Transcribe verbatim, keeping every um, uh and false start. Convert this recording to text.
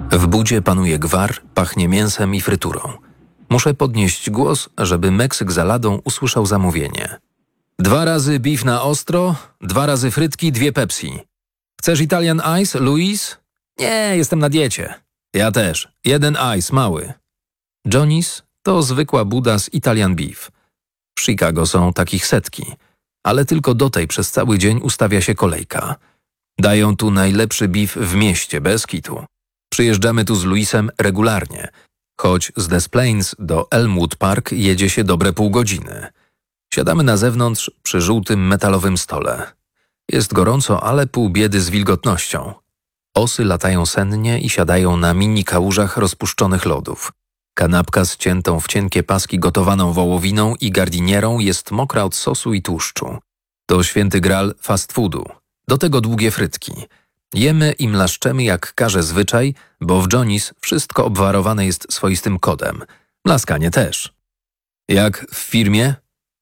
W budzie panuje gwar, pachnie mięsem i fryturą. Muszę podnieść głos, żeby Meksyk za ladą usłyszał zamówienie. Dwa razy beef na ostro, dwa razy frytki, dwie Pepsi. Chcesz Italian Ice, Luis? Nie, jestem na diecie. Ja też. Jeden ice, mały. Johnny's to zwykła buda z Italian Beef. W Chicago są takich setki, ale tylko do tej przez cały dzień ustawia się kolejka. Dają tu najlepszy beef w mieście, bez kitu. Przyjeżdżamy tu z Luisem regularnie, choć z Des Plaines do Elmwood Park jedzie się dobre pół godziny. Siadamy na zewnątrz przy żółtym metalowym stole. Jest gorąco, ale pół biedy z wilgotnością. Osy latają sennie i siadają na mini kałużach rozpuszczonych lodów. Kanapka z ciętą w cienkie paski gotowaną wołowiną i gardinierą jest mokra od sosu i tłuszczu. To święty gral fast foodu. Do tego długie frytki. Jemy i mlaszczemy jak każe zwyczaj, bo w Johnny's wszystko obwarowane jest swoistym kodem. Mlaskanie też. Jak w firmie?